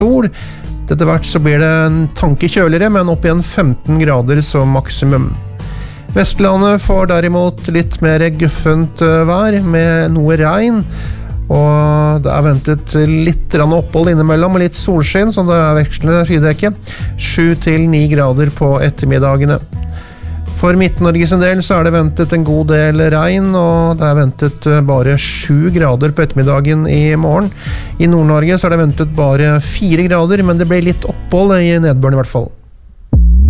sol. Etter hvert så blir det en tanke kjøligere, men opp igjen 15 grader som maksimum. Vestlandet får derimot litt mer guffent vær med noe regn, og det er ventet litt opphold innimellom og litt solskinn, så det er vekslende skydekke. 7-9 grader på ettermiddagene. For Midt-Norges en del så er det ventet en god del regn, og det er ventet bare 7 grader på ettermiddagen i morgen. I Nord-Norge så er det ventet bare 4 grader, men det blir litt opphold i nedbøren i hvert fall.